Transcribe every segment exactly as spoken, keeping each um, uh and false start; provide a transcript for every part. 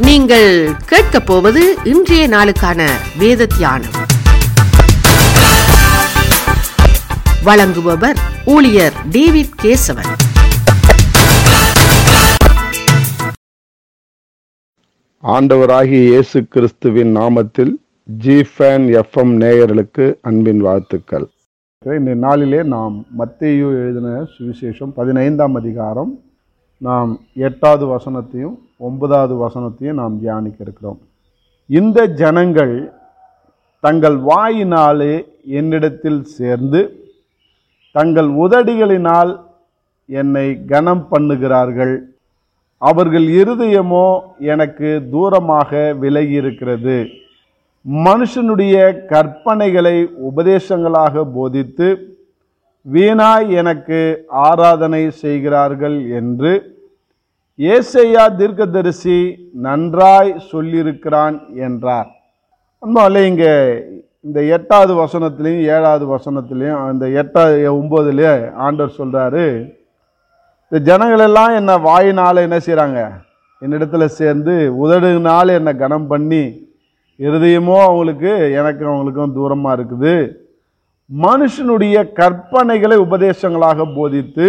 நீங்கள் கேட்கப் போவது இன்றைய நாளுக்கான வேத தியானம். வழங்குபவர் ஊழியர் டேவிட் கேசவன். ஆண்டவராகிய இயேசு கிறிஸ்துவின் நாமத்தில் ஜிஃபேன் எஃப்எம் நேயர்களுக்கு அன்பின் வாழ்த்துக்கள். இந்த நாளிலே நாம் மத்தேயு எழுதின சுவிசேஷம் பதினைந்தாம் அதிகாரம் நாம் எட்டாவது வசனத்தையும் ஒன்பதாவது வசனத்தையும் நாம் தியானிக்க இருக்கிறோம். இந்த ஜனங்கள் தங்கள் வாயினாலே என்னிடத்தில் சேர்ந்து தங்கள் உதடுகளினால் என்னை கனம் பண்ணுகிறார்கள், அவர்கள் இருதயமோ எனக்கு தூரமாக விலகி இருக்கிறது. மனுஷனுடைய கற்பனைகளை உபதேசங்களாக போதித்து வீணாய் எனக்கு ஆராதனை செய்கிறார்கள் என்று ஏசையா தீர்க்கதரிசி நன்றாய் சொல்லியிருக்கிறான் என்றார். அன்பாலே இங்கே இந்த எட்டாவது வசனத்திலையும் ஏழாவது வசனத்திலையும் அந்த எட்டாவது ஒன்பதுலேயே ஆண்டவர் சொல்கிறாரு, இந்த ஜனங்களெல்லாம் என்னை வாயினால் என்ன செய்கிறாங்க, என்னிடத்துல சேர்ந்து உதடுனால என்னை கனம் பண்ணி இருதயமோ அவங்களுக்கு எனக்கு அவங்களுக்கும் தூரமாக இருக்குது. மனுஷனுடைய கற்பனைகளை உபதேசங்களாக போதித்து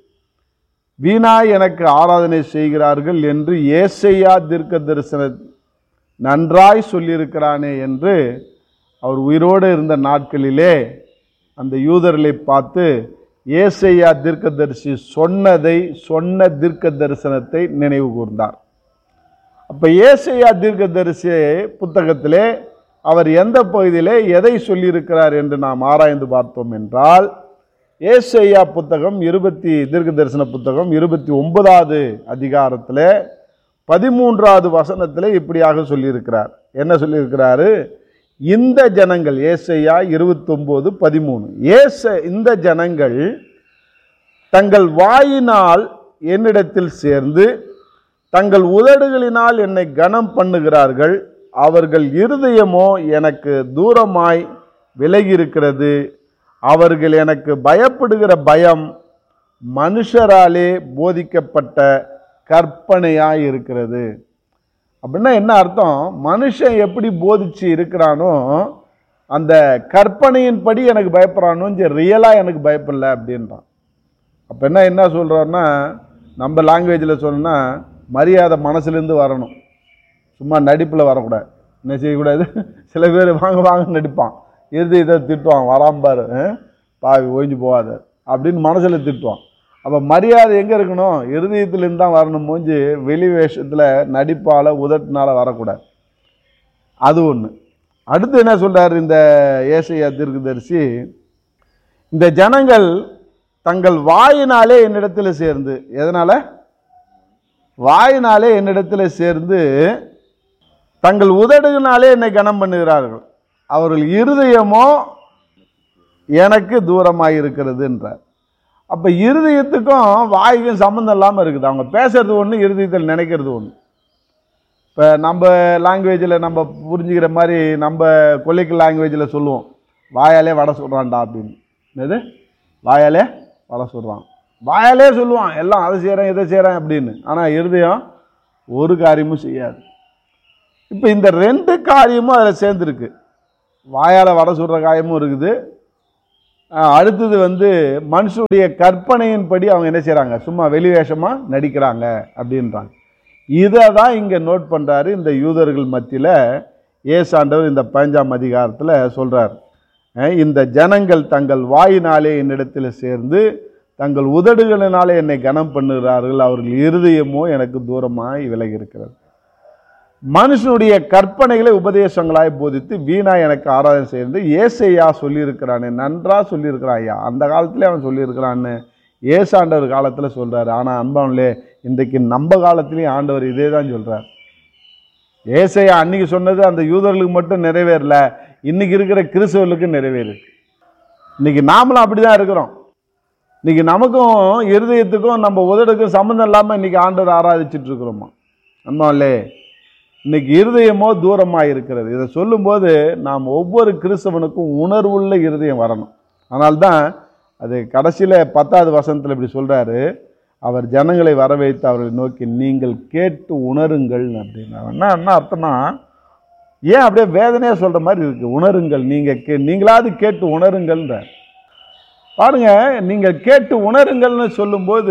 வீணாய் எனக்கு ஆராதனை செய்கிறார்கள் என்று ஏசையா தீர்க்க தரிசன நன்றாய் சொல்லியிருக்கிறானே என்று அவர் உயிரோடு இருந்த நாட்களிலே அந்த யூதர்களை பார்த்து ஏசையா தீர்க்கதரிசி சொன்னதை சொன்ன தீர்க்க தரிசனத்தை நினைவு கூர்ந்தார். அப்போ ஏசையா தீர்க்கதரிசி புத்தகத்திலே அவர் எந்த பகுதியிலே எதை சொல்லியிருக்கிறார் என்று நாம் ஆராய்ந்து பார்த்தோம் என்றால், ஏசையா புத்தகம் இருபத்தி தீர்க்க தரிசன புத்தகம் இருபத்தி ஒன்பதாவது அதிகாரத்தில் பதிமூன்றாவது வசனத்தில் இப்படியாக சொல்லியிருக்கிறார். என்ன சொல்லியிருக்கிறாரு? இந்த ஜனங்கள், ஏசையா இருபத்தி ஒன்பது பதிமூணு, ஏச இந்த ஜனங்கள் தங்கள் வாயினால் என்னிடத்தில் சேர்ந்து தங்கள் உதடுகளினால் என்னை கனம் பண்ணுகிறார்கள், அவர்கள் இருதயமோ எனக்கு தூரமாய் விலகி இருக்கிறது. அவர்கள் எனக்கு பயப்படுகிற பயம் மனுஷராலே போதிக்கப்பட்ட கற்பனையாய் இருக்கிறது. அப்படின்னா என்ன அர்த்தம்? மனுஷன் எப்படி போதிச்சு இருக்கிறானோ அந்த கற்பனையின்படி எனக்கு பயப்படுறானோ, ரியலாக எனக்கு பயப்படல அப்படின்றான். அப்போ என்ன என்ன சொல்கிறான்னா, நம்ம லாங்குவேஜில் சொன்னோன்னா மரியாதை மனசுலேருந்து வரணும், சும்மா நடிப்பில் வரக்கூடாது. என்ன செய்யக்கூடாது? சில பேர் வாங்க வாங்க நடிப்பான், இறுதி இதை திட்டுவான், வராம்பார் பாவி ஒழிஞ்சு போகாத அப்படின்னு மனசில் திட்டுவான். அப்போ மரியாதை எங்கே இருக்கணும்? இருதயத்துலேருந்து தான் வரணும். மூஞ்சி வெளி வேஷத்தில் நடிப்பால் உதட்டினால் வரக்கூடாது. அது ஒன்று. அடுத்து என்ன சொல்கிறார் இந்த ஏசையா தீர்க்கதரிசி? இந்த ஜனங்கள் தங்கள் வாயினாலே என்னிடத்தில் சேர்ந்து, எதனால்? வாயினாலே என்னிடத்தில் சேர்ந்து தங்கள் உதடுனாலே என்னை கனம் பண்ணுகிறார்கள், அவர்கள் இருதயமோ எனக்கு தூரமாக இருக்கிறது என்றார். அப்போ இருதயத்துக்கும் வாய்க்கும் சம்மந்தம் இல்லாமல் இருக்குது. அவங்க பேசுறது ஒன்று, இருதயத்தில் நினைக்கிறது ஒன்று. இப்போ நம்ம லாங்குவேஜில் நம்ம புரிஞ்சுக்கிற மாதிரி நம்ம கொல்லிக்கல் லாங்குவேஜில் சொல்லுவோம், வாயாலே வடை சொல்கிறான்டா அப்படின்னு. என்னது? வாயாலே வடை சொல்கிறான், வாயாலே சொல்லுவான் எல்லாம், அதை செய்கிறேன் இதை செய்கிறேன் அப்படின்னு. ஆனால் இருதயம் ஒரு காரியமும் செய்யாது. இப்போ இந்த ரெண்டு காரியமும் அதில் சேர்ந்துருக்கு. வாயால் வடை சொல்கிற காரியமும் இருக்குது. அடுத்தது வந்து மனுஷனுடைய கற்பனையின்படி அவங்க என்ன செய்கிறாங்க, சும்மா வெளிவேஷமாக நடிக்கிறாங்க அப்படின்றாங்க. இதை தான் இங்கே நோட் பண்ணுறாரு இந்த யூதர்கள் மத்தியில் ஏசாண்டவர் இந்த பதினஞ்சாம் அதிகாரத்தில் சொல்கிறார். இந்த ஜனங்கள் தங்கள் வாயினாலே என்னிடத்தில் சேர்ந்து தங்கள் உதடுகளினாலே என்னை கனம் பண்ணுகிறார்கள், அவர்கள் இருதயமோ எனக்கு தூரமாய் விலகி இருக்கிறது. மனுஷனுடைய கற்பனைகளை உபதேசங்களாய் போதித்து வீணாய் எனக்கு ஆராதனை செய்து ஏசையா சொல்லியிருக்கிறானே, நன்றாக சொல்லியிருக்கிறான் ஐயா. அந்த காலத்திலே அவன் சொல்லியிருக்கிறான்னு ஏசாண்டவர் காலத்தில் சொல்கிறார். ஆனால் அன்பானே, இன்றைக்கு நம்ம காலத்திலேயும் ஆண்டவர் இதே தான் சொல்கிறார். ஏசையா அன்னைக்கு சொன்னது அந்த யூதர்களுக்கு மட்டும் நிறைவேறல, இன்னைக்கு இருக்கிற கிறிஸ்தவர்களுக்கு நிறைவேறிருக்கு. இன்னைக்கு நாமளும் அப்படி தான் இருக்கிறோம். இன்னைக்கு நமக்கும் இருதயத்துக்கும் நம்ம உதடுக்கும் சம்மந்தம் இல்லாமல் இன்னைக்கு ஆண்டவர் ஆராதிச்சுட்டு இருக்கிறோமா? அன்பானே, இன்னைக்கு இருதயமோ தூரமாக இருக்கிறது. இதை சொல்லும்போது நாம் ஒவ்வொரு கிறிஸ்தவனுக்கும் உணர்வுள்ள இருதயம் வரணும். அதனால்தான் அது கடைசியில் பத்தாவது வசனத்தில் இப்படி சொல்கிறாரு, அவர் ஜனங்களை வரவைத்து அவர்களை நோக்கி நீங்கள் கேட்டு உணருங்கள் அப்படின்னா என்ன என்ன அர்த்தம்னா, ஏன் அப்படியே வேதனையாக சொல்கிற மாதிரி இருக்குது. உணருங்கள், நீங்கள் கே நீங்களாவது கேட்டு உணருங்கள்ன்ற பாருங்க. நீங்கள் கேட்டு உணருங்கள்னு சொல்லும்போது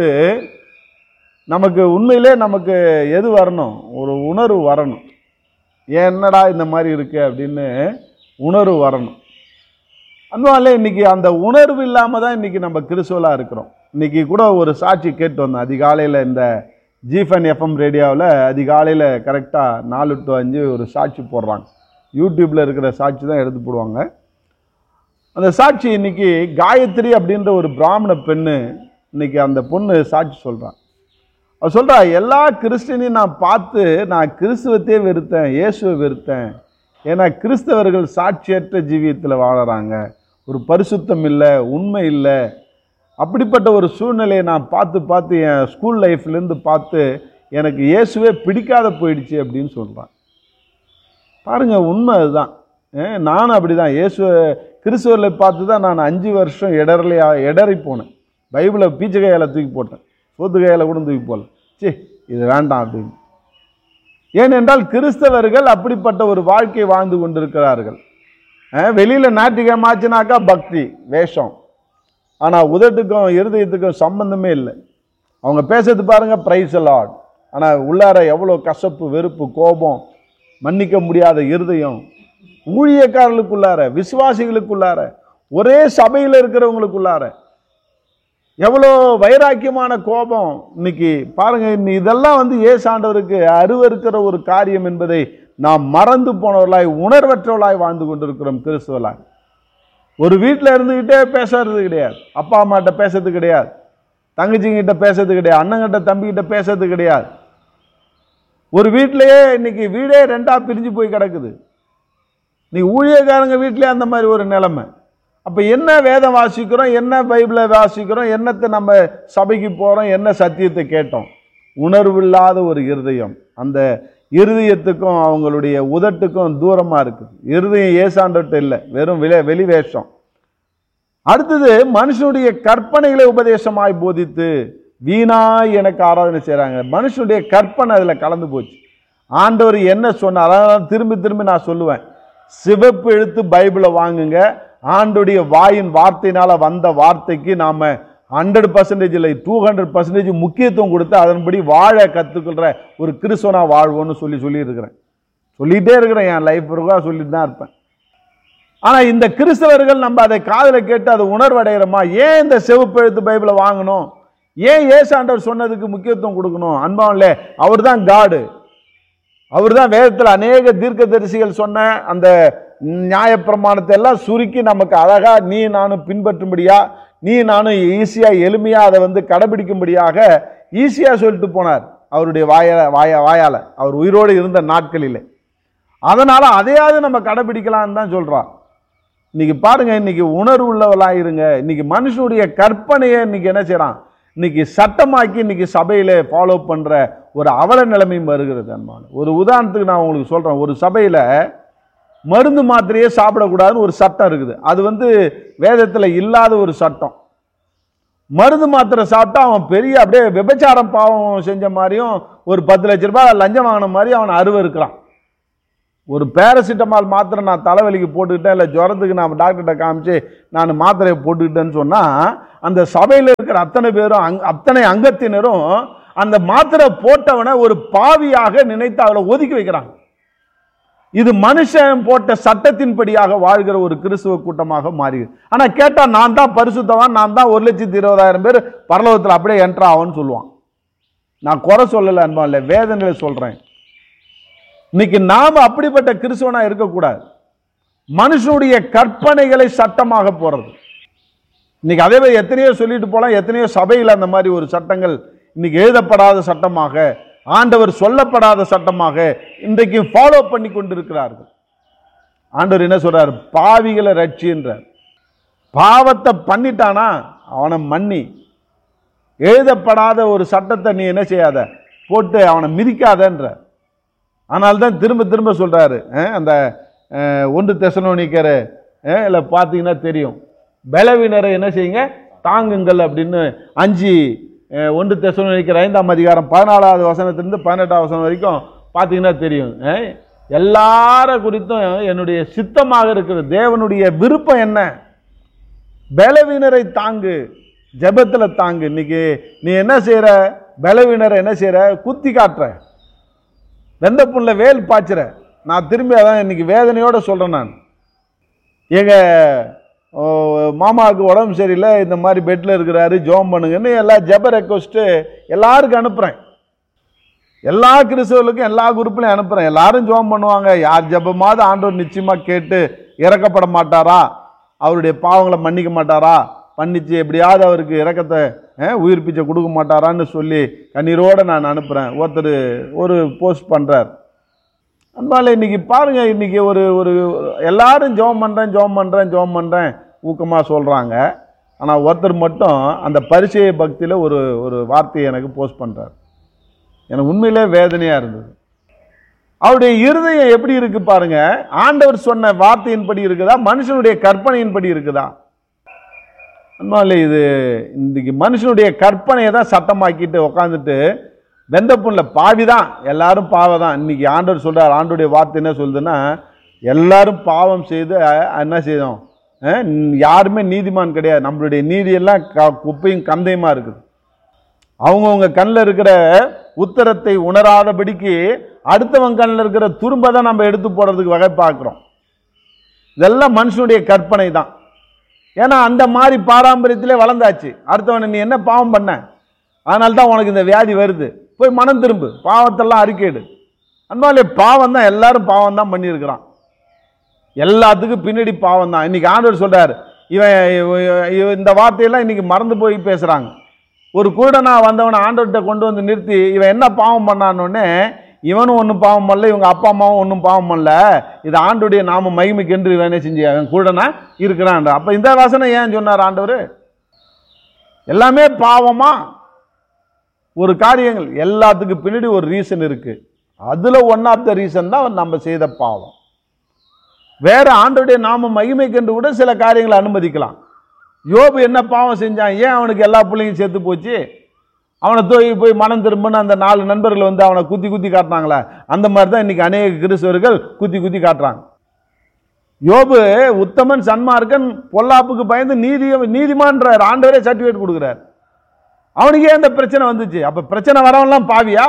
நமக்கு உண்மையிலே நமக்கு எது வரணும், ஒரு உணர்வு வரணும். ஏன் என்னடா இந்த மாதிரி இருக்கு அப்படின்னு உணர்வு வரணும். அதனால இன்னைக்கு அந்த உணர்வு இல்லாமல் தான் இன்னைக்கு நம்ம கிறிஸ்துவலாக இருக்கிறோம். இன்னைக்கு கூட ஒரு சாட்சி கேட்டு வந்தோம் அதிகாலையில். இந்த ஜிஃபன் எஃப்எம் ரேடியோவில் அதிகாலையில் கரெக்டாக நாலு டு அஞ்சு ஒரு சாட்சி போடுறாங்க. யூடியூப்பில் இருக்கிற சாட்சி தான் எடுத்து போடுவாங்க. அந்த சாட்சி இன்னைக்கு காயத்ரி அப்படின்ற ஒரு பிராமண பெண்ணு, இன்னைக்கு அந்த பொண்ணு சாட்சி சொல்கிறான். அவ சொல்கிறா, எல்லா கிறிஸ்டினையும் நான் பார்த்து நான் கிறிஸ்துவத்தையே வெறுத்தேன், இயேசுவை வெறுத்தேன். ஏன்னா கிறிஸ்தவர்கள் சாட்சியற்ற ஜீவியத்தில் வாழறாங்க, ஒரு பரிசுத்தம் இல்லை, உண்மை இல்லை. அப்படிப்பட்ட ஒரு சூழ்நிலையை நான் பார்த்து பார்த்து என் ஸ்கூல் லைஃப்லேருந்து பார்த்து எனக்கு இயேசுவே பிடிக்காத போயிடுச்சு அப்படின்னு சொல்கிறான். பாருங்கள், உண்மை அதுதான். நானும் அப்படி தான் இயேசுவை கிறிஸ்துவர்களை பார்த்து தான் நான் அஞ்சு வருஷம் இடரலையா இடறி போனேன். பைபிளை பீச்ச கையால் தூக்கி போட்டேன், சோத்து கையால் கூட தூக்கி போடல. சே, இது வேண்டாம் அப்படின்னு. ஏனென்றால் கிறிஸ்தவர்கள் அப்படிப்பட்ட ஒரு வாழ்க்கையை வாழ்ந்து கொண்டிருக்கிறார்கள். வெளியில் ஞாயிற்றுக்கிழமை ஆச்சுனாக்கா பக்தி வேஷம், ஆனால் உதட்டுக்கும் இருதயத்துக்கும் சம்பந்தமே இல்லை. அவங்க பேசுறது பாருங்க, பிரைஸ் லார்ட், ஆனால் உள்ளார எவ்வளோ கசப்பு, வெறுப்பு, கோபம், மன்னிக்க முடியாத இருதயம். ஊழியக்காரர்களுக்குள்ளார, விசுவாசிகளுக்குள்ளார, ஒரே சபையில் இருக்கிறவங்களுக்குள்ளார எவ்வளோ வைராக்கியமான கோபம். இன்னைக்கு பாருங்க, இதெல்லாம் வந்து இயேசு ஆண்டவருக்கு அருவருக்கிற ஒரு காரியம் என்பதை நாம் மறந்து போனவர்களாய், உணர்வற்றவர்களாய் வாழ்ந்து கொண்டிருக்கிறோம் கிறிஸ்துவலாய். ஒரு வீட்டில் இருந்துக்கிட்டே பேசுறது கிடையாது, அப்பா அம்மாட்ட பேசுறது கிடையாது, தங்கச்சிங்கிட்ட பேசுறது கிடையாது, அண்ணங்கிட்ட தம்பிக்கிட்ட பேசுறது கிடையாது. ஒரு வீட்டிலேயே இன்னைக்கு வீடே ரெண்டா பிரிஞ்சு போய் கிடக்குது. நீ ஊழியக்காரங்க வீட்டிலே அந்த மாதிரி ஒரு நிலைமை. அப்போ என்ன வேதம் வாசிக்கிறோம், என்ன பைபிளை வாசிக்கிறோம், என்னத்தை நம்ம சபைக்கு போகிறோம், என்ன சத்தியத்தை கேட்டோம்? உணர்வில்லாத ஒரு இருதயம். அந்த இருதயத்துக்கும் அவங்களுடைய உதட்டுக்கும் தூரமாக இருக்குது. இருதயம் ஏசாண்டட்டு இல்லை, வெறும் வெளி வெளிவேஷம். அடுத்தது, மனுஷனுடைய கற்பனைகளை உபதேசமாய் போதித்து வீணாய் எனக்கு ஆராதனை செய்கிறாங்க. மனுஷனுடைய கற்பனை அதில் கலந்து போச்சு. ஆண்டவர் என்ன சொன்னார், அதான் திரும்பி திரும்பி நான் சொல்லுவேன். சிவப்பு எழுத்து பைபிளை வாங்குங்க. ஆண்டுடைய வாயின் வார்த்தையினால வந்த வார்த்தைக்கு நாம ஹண்ட்ரட் பர்சன்டேஜ் இல்லை, டூ ஹண்ட்ரட் பர்சன்டேஜ் முக்கியத்துவம் கொடுத்து அதன்படி வாழ கற்றுக்கொள்கிற ஒரு கிறிஸ்துவனா வாழ்வோன்னு சொல்லி சொல்லி இருக்கிறேன் சொல்லிகிட்டே இருக்கிறேன் என் லைஃப் இருக்கா சொல்லிட்டு தான் இருப்பேன். ஆனால் இந்த கிறிஸ்தவர்கள் நம்ம அதை காதில் கேட்டு அதை உணர்வடைகிறோமா? ஏன் இந்த சிவப்பு எழுத்து பைபிளை வாங்கணும்? ஏன் இயேசு ஆண்டவர் சொன்னதுக்கு முக்கியத்துவம் கொடுக்கணும்? அன்பாவன்ல, அவர் தான் காடு. அவர் தான் வேதத்தில் அநேக தீர்க்கதரிசிகள் சொன்ன அந்த நியாயப்பிரமாணத்தை எல்லாம் சுருக்கி நமக்கு அழகா நீ நானும் பின்பற்றும்படியா, நீ நானும் ஈஸியா எளிமையா அதை வந்து கடைபிடிக்கும்படியாக ஈஸியா சொல்லிட்டு போனார் அவருடைய வாய வாய வாயால அவர் உயிரோடு இருந்த நாட்களிலே. அதனால அதையாவது நம்ம கடைபிடிக்கலான்னு தான் சொல்றான். இன்னைக்கு பாருங்க, இன்னைக்கு உணர்வு உள்ளவளாயிருங்க. இன்னைக்கு மனுஷனுடைய கற்பனையை இன்னைக்கு என்ன செய்யறான், இன்னைக்கு சட்டமாக்கி இன்னைக்கு சபையில ஃபாலோ பண்ற ஒரு அவல நிலைமையும் வருகிறது. அன்பான ஒரு உதாரணத்துக்கு நான் உங்களுக்கு சொல்றேன். ஒரு சபையில மருந்து மாத்திரையே சாப்பிடக்கூடாதுன்னு ஒரு சட்டம் இருக்குது. அது வந்து வேதத்தில் இல்லாத ஒரு சட்டம். மருந்து மாத்திரை சாப்பிட்டா அவன் பெரிய அப்படியே விபச்சாரம் பாவம் செஞ்ச மாதிரியும், ஒரு பத்து லட்ச ரூபாய் லஞ்சம் வாங்கின மாதிரி அவன் அருவ இருக்கிறான். ஒரு பேராசிட்டமால் மாத்திரை நான் தலைவலிக்கு போட்டுக்கிட்டேன், இல்லை ஜுரத்துக்கு நான் டாக்டர்கிட்ட காமிச்சு நான் மாத்திரையை போட்டுக்கிட்டேன்னு சொன்னால், அந்த சபையில் இருக்கிற அத்தனை பேரும் அங் அத்தனை அங்கத்தினரும் அந்த மாத்திரை போட்டவனை ஒரு பாவியாக நினைத்து அவளை ஒதுக்கி வைக்கிறாங்க. இது மனுஷன் போட்ட சட்டத்தின்படியாக வாழ்கிற ஒரு கிறிஸ்துவ கூட்டமாக மாறிது. ஆனா கேட்டா நான் தான் பரிசுத்தவான், நான் தான் ஒரு லட்சத்தி இருபதாயிரம் பேர் பரலோகத்தில் அப்படியே என்ட்ரா ஆகும்னு சொல்லுவான். நான் குறை சொல்லல அன்பா, இல்லை வேதனையில சொல்றேன். இன்னைக்கு நாம அப்படிப்பட்ட கிறிஸ்துவனா இருக்கக்கூடாது. மனுஷனுடைய கற்பனைகளை சட்டமாக போறது. இன்னைக்கு அதே மாதிரி எத்தனையோ சொல்லிட்டு போலாம். எத்தனையோ சபையில் அந்த மாதிரி ஒரு சட்டங்கள் இன்னைக்கு எழுதப்படாத சட்டமாக, ஆண்டவர் சொல்லப்படாத சட்டமாக இன்றைக்கு ஃபாலோ பண்ணி கொண்டிருக்கிறார்கள். ஆண்டவர் என்ன சொல்றார், பாவிகளை ரட்சி என்றார். பாவத்தை பண்ணிட்டானா அவனை மன்னி. எழுதப்படாத ஒரு சட்டத்தை நீ என்ன செய்யாத, போட்டு அவனை மிதிக்காதன்ற. ஆனால்தான் திரும்ப திரும்ப சொல்றாரு. அந்த ஒன்று தெசலோனிக்கர் இல்லை பார்த்தீங்கன்னா தெரியும், பலவீனரை என்ன செய்யுங்க, தாங்குங்கள் அப்படின்னு அஞ்சு ஒன்று தெசலோனிக்கர் ஐந்தாம் அதிகாரம் பதினாலாவது வசனத்திலிருந்து பதினெட்டாவது வசனம் வரைக்கும் பார்த்தீங்கன்னா தெரியும். எல்லார குறித்தும் என்னுடைய சித்தமாக இருக்கிற தேவனுடைய விருப்பம் என்ன? பலவீனரை தாங்கு, ஜெபத்தில் தாங்கு. இன்னைக்கு நீ என்ன செய்கிற? பலவீனரை என்ன செய்கிற? குத்தி காட்டுற, வெந்த புண்ணுல வேல் பாய்ச்சுற. நான் திரும்பி அதான் இன்னைக்கு வேதனையோடு சொல்கிறேன். நான் எங்கள் மாமாவுக்கு உடம்பு சரியில்லை, இந்த மாதிரி பெட்டில் இருக்கிறாரு, ஜோம் பண்ணுங்கன்னு எல்லா ஜெப ரெக்வஸ்ட்டு எல்லாருக்கும் அனுப்புகிறேன். எல்லா கிறிஸ்தவர்களுக்கும் எல்லா குரூப்லையும் அனுப்புகிறேன். எல்லாரும் ஜோம் பண்ணுவாங்க. யார் ஜெபமாவது ஆண்டவர் நிச்சயமாக கேட்டு இறக்கப்பட மாட்டாரா? அவருடைய பாவங்களை மன்னிக்க மாட்டாரா? மன்னிச்சு எப்படியாவது அவருக்கு இறக்கத்தை உயிர்ப்பிச்ச கொடுக்க மாட்டாரான்னு சொல்லி கண்ணீரோடு நான் அனுப்புகிறேன். ஒருத்தர் ஒரு போஸ்ட் பண்ணுறார். அதனால இன்னைக்கு பாருங்க, இன்னைக்கு ஒரு ஒரு எல்லாரும் ஜெபம் பண்ணுறேன் ஜெபம் பண்ணுறேன் ஜெபம் பண்ணுறேன் ஊக்கமாக சொல்கிறாங்க. ஆனால் ஒருத்தர் மட்டும் அந்த பரிசேய பக்தியில் ஒரு ஒரு வார்த்தையை எனக்கு போஸ்ட் பண்ணுறார். எனக்கு உண்மையிலே வேதனையாக இருந்தது. அவருடைய இருதயம் எப்படி இருக்கு பாருங்க. ஆண்டவர் சொன்ன வார்த்தையின்படி இருக்குதா, மனுஷனுடைய கற்பனையின்படி இருக்குதா? அதனால இது இன்னைக்கு மனுஷனுடைய கற்பனையை தான் சட்டமாக்கிட்டு உக்காந்துட்டு வெந்த புண்ணுல பாவி தான், எல்லாரும் பாவம் தான். இன்னைக்கு ஆண்டவர் சொல்றார், ஆண்டோடைய வார்த்தை என்ன சொல்லுதுன்னா, எல்லாரும் பாவம் செய்து என்ன செய்தோம், யாருமே நீதிமான் கிடையாது. நம்மளுடைய நீதியெல்லாம் குப்பையும் கந்தையுமா இருக்குது. அவங்கவுங்க கண்ணில் இருக்கிற உத்தரத்தை உணராதபடிக்கு அடுத்தவங்க கண்ணில் இருக்கிற துரும்ப தான் நம்ம எடுத்து போடுறதுக்கு வகை பார்க்குறோம். இதெல்லாம் மனுஷனுடைய கற்பனை தான். ஏன்னா அந்த மாதிரி பாரம்பரியத்திலே வளர்ந்தாச்சு. அடுத்தவனை நீ என்ன பாவம் பண்ண, அதனால தான் உனக்கு இந்த வியாதி வருது, போய் மனம் திரும்பு, பாவத்தெல்லாம் அறிக்கையிடு. அதனாலே பாவம் தான், எல்லாரும் பாவம் தான் பண்ணியிருக்கிறான். எல்லாத்துக்கும் பின்னாடி பாவம் தான். இன்னைக்கு ஆண்டவர் சொல்றாரு, இவன் இந்த வார்த்தையெல்லாம் இன்னைக்கு மறந்து போய் பேசுறாங்க. ஒரு கூடனா வந்தவனை ஆண்டவர்கிட்ட கொண்டு வந்து நிறுத்தி இவன் என்ன பாவம் பண்ணானோடனே, இவனும் ஒன்றும் பாவம் பண்ணல, இவங்க அப்பா அம்மாவும் ஒன்றும் பாவம் பண்ணல, இது ஆண்டுடைய நாம மகிமைக்கென்று இவனே செஞ்சு அவன் கூடனா இருக்கிறான். அப்ப இந்த வசனம் ஏன் சொன்னார் ஆண்டவர்? எல்லாமே பாவமா? ஒரு காரியங்கள் எல்லாத்துக்கும் பின்னாடி ஒரு ரீசன் இருக்கு. அதுல ஒன் ஆஃப் த ரீசன் தான் நம்ம செய்த பாவம். வேற ஆண்டவருடைய நாம மகிமைக்கென்று கூட சில காரியங்களை அனுமதிக்கலாம். யோபு என்ன பாவம் செஞ்சான், ஏன் அவனுக்கு எல்லா பிள்ளையும் சேர்த்து போச்சு? அவனை தூக்கி போய் மனம் திரும்புன்னு அந்த நாலு நண்பர்கள் வந்து அவனை குத்தி குத்தி காட்டினாங்களே, அந்த மாதிரி தான் இன்னைக்கு அநேக கிறிஸ்தவர்கள் குத்தி குத்தி காட்டுறாங்க. யோபு உத்தமன், சன்மார்க்கன், பொல்லாப்புக்கு பயந்து நீதி நீதிமான்றார், ஆண்டவரே சர்டிஃபிகேட் கொடுக்குறார். அவனுக்கே அந்த பிரச்சனை வந்துச்சு. அப்ப பிரச்சனை வரவெல்லாம் பாவியா?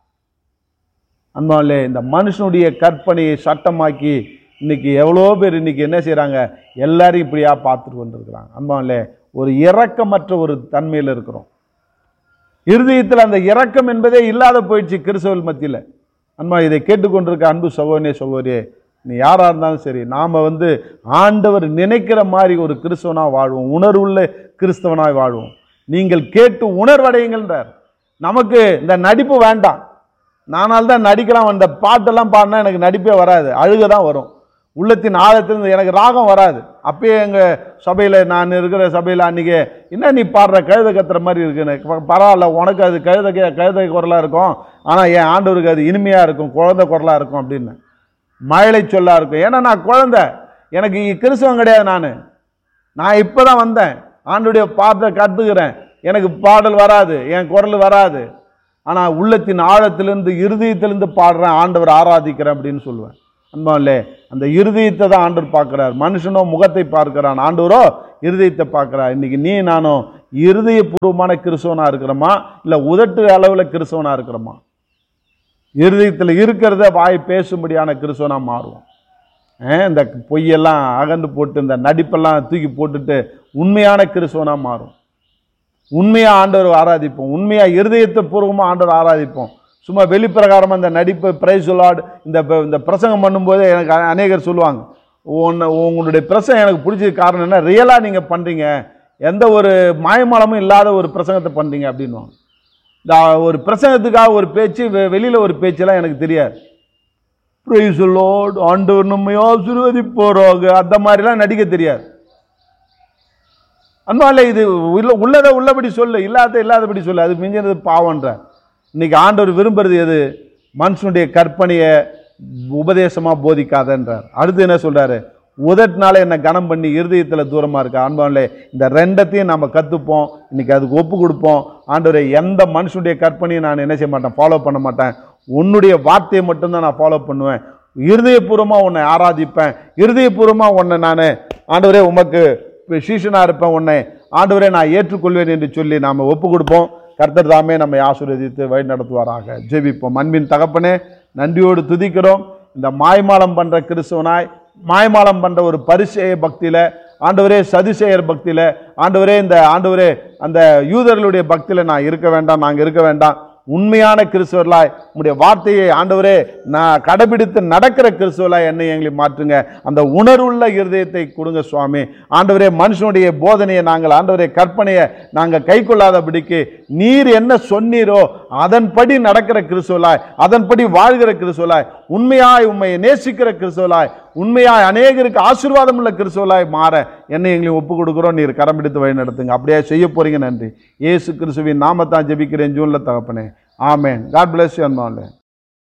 அன்பாலே, இந்த மனுஷனுடைய கற்பனையை சட்டமாக்கி இன்னைக்கு எவ்வளோ பேர் இன்னைக்கு என்ன செய்யறாங்க, எல்லாரும் இப்படியா பார்த்துட்டு கொண்டிருக்கிறாங்க. அன்பாலே, ஒரு இரக்கமற்ற ஒரு தன்மையில் இருக்கிறோம். இருதயத்தில் அந்த இரக்கம் என்பதே இல்லாத போயிடுச்சு கிறிஸ்தவர்கள் மத்தியில். அன்பா, இதை கேட்டுக்கொண்டிருக்க அன்பு சகோதரனே சகோதரியே, நீ யாரா இருந்தாலும் சரி, நாம வந்து ஆண்டவர் நினைக்கிற மாதிரி ஒரு கிறிஸ்தவனாக வாழ்வோம், உணர்வுள்ள கிறிஸ்தவனாய் வாழ்வோம். நீங்கள் கேட்டு உணர்வடையுங்கள்ன்றார். நமக்கு இந்த நடிப்பு வேண்டாம். நானால் தான் நடிக்கலாம், அந்த பாட்டெல்லாம் பாடினா எனக்கு நடிப்பே வராது, அழுக தான் வரும். உள்ளத்தின் ஆழத்திலிருந்து எனக்கு ராகம் வராது. அப்பயே எங்கள் சபையில், நான் இருக்கிற சபையில் அன்றைக்கி, என்ன நீ பாடுற கழுதை கத்துற மாதிரி இருக்குன்னு, பரவாயில்ல, உனக்கு அது கழுதை கழுதை குரலாக இருக்கும், ஆனால் என் ஆண்டவருக்கு அது இனிமையாக இருக்கும், குழந்தை குரலாக இருக்கும் அப்படின்னு, மழலை சொல்லா இருக்கும். ஏன்னா நான் குழந்தை, எனக்கு கிறிஸ்தவம் கிடையாது. நான் நான் இப்போ தான் வந்தேன், ஆண்டுடைய பாட்டை கற்றுக்கிறேன், எனக்கு பாடல் வராது, என் குரல் வராது, ஆனால் உள்ளத்தின் ஆழத்திலிருந்து இருதயத்திலிருந்து பாடுறேன், ஆண்டவர் ஆராதிக்கிறேன் அப்படின்னு சொல்லுவேன். அன்பாலே, அந்த இருதயத்தை தான் ஆண்டவர் பார்க்கிறார். மனுஷனோ முகத்தை பார்க்கிறான், ஆண்டவரோ இருதயத்தை பார்க்கிறார். இன்னைக்கு நீ நானும் இருதயபூர்வமான கிறிஸ்தவனா இருக்கிறோமா, இல்லை உதட்டு அளவில் கிறிஸ்தவனா இருக்கிறோமா? இருதயத்தில் இருக்கிறத வாய் பேசும்படியான கிறிஸ்தவனா மாறுவோம். இந்த பொய்யெல்லாம் அகண்டு போட்டு, இந்த நடிப்பெல்லாம் தூக்கி போட்டுட்டு உண்மையான கிறிஸ்தவனா மாறும். உண்மையா ஆண்டவர் ஆராதிப்போம், உண்மையா இருதயத்தை பூர்வமா ஆண்டவர் ஆராதிப்போம். சும்மா வெளிப்பிரகாரமாக இந்த நடிப்பு, பிரைஸ் லார்ட், இந்த இந்த பிரசங்கம் பண்ணும்போது எனக்கு அநேகர் சொல்லுவாங்க, ஒன்று உங்களுடைய பிரசங்கம் எனக்கு பிடிச்சது காரணம் என்ன, ரியலாக நீங்கள் பண்ணுறீங்க, எந்த ஒரு மாயமாலமும் இல்லாத ஒரு பிரசங்கத்தை பண்ணுறீங்க அப்படின்வாங்க. இந்த ஒரு பிரசங்கத்துக்காக ஒரு பேச்சு, வெளியில் ஒரு பேச்செல்லாம் எனக்கு தெரியாது. பிரைஸ் லார்ட், ஆண்டவர் நம்மை ஆசீர்வதிப்பாராக, அந்த மாதிரிலாம் நடிக்க தெரியாது. அன்பாலே, இது உள்ளதை உள்ளபடி சொல்லு, இல்லாத இல்லாதபடி சொல்லு, அது மிஞ்சினது பாவன்ற. இன்னைக்கு ஆண்டவர் விரும்புறது எது? மனுஷனுடைய கற்பனையை உபதேசமாக போதிக்காதன்றார். அடுத்து என்ன சொல்றாரு? உதட்டினால என்னை கனம் பண்ணி இருதயத்தில் தூரமாக இருக்க. அன்பானே, இந்த ரெண்டத்தையும் நம்ம கற்றுப்போம். இன்னைக்கு அதுக்கு ஒப்பு கொடுப்போம். ஆண்டவரே, எந்த மனுஷனுடைய கற்பனையும் நான் என்ன செய்ய மாட்டேன், ஃபாலோ பண்ண மாட்டேன். உன்னுடைய வார்த்தையை மட்டும்தான் நான் ஃபாலோ பண்ணுவேன். இருதயபூர்வமாக உன்னை ஆராதிப்பேன். இருதயபூர்வமாக உன்னை நான் ஆண்டவரே உமக்கு சீஷனாக இருப்பேன். உன்னை ஆண்டவரே நான் ஏற்றுக்கொள்வேன் என்று சொல்லி நாம் ஒப்பு கொடுப்போம். கர்த்தர் தாமே நம்மை ஆசீர்வதித்து வழி நடத்துவாராக. ஜெபிப்போம். அன்பின் தகப்பனே, நன்றியோடு துதிக்கிறோம். இந்த மாய்மாலம் பண்ணுற கிறிஸ்துவனாய், மாய்மாலம் பண்ணுற ஒரு பரிசேய பக்தியில், ஆண்டவரே சதுசேயர் பக்தியில், ஆண்டவரே இந்த ஆண்டவரே அந்த யூதர்களுடைய பக்தியில் நான் இருக்க வேண்டாம். நாங்கள் இருக்க வேண்டாம். உண்மையான கிறிஸ்துவர்களாய் உங்களுடைய வார்த்தையை ஆண்டவரே நான் கடைபிடித்து நடக்கிற கிறிஸ்துவர்களாய் என்னை எங்களை மாற்றுங்க. அந்த உணர்வுள்ள இருதயத்தை கொடுங்க சுவாமி. ஆண்டவரே, மனுஷனுடைய போதனையை நாங்கள் ஆண்டவரே கற்பனையை நாங்கள் கை கொள்ளாதபடிக்கு நீர் என்ன சொன்னீரோ அதன்படி நடக்கிற கிறிஸ்துவர்களாய், அதன்படி வாழ்கிற கிறிஸ்துவர்களாய், உண்மையாய் உண்மையை நேசிக்கிற கிறிஸ்துவர்களாய், உண்மையாய் அநேகருக்கு ஆசீர்வாதம் உள்ள கிறிஸ்துவர்களாய் மாற என்னை எங்களை ஒப்பு கொடுக்குறோம். நீர் கரம் பிடித்து வழி நடத்துங்க. அப்படியே செய்ய போறீங்க. நன்றி. இயேசு கிறிஸ்துவின் நாமத்தான் ஜெபிக்கிறேன் ஜூன்ல தகப்பனே. ஆமென். God bless you.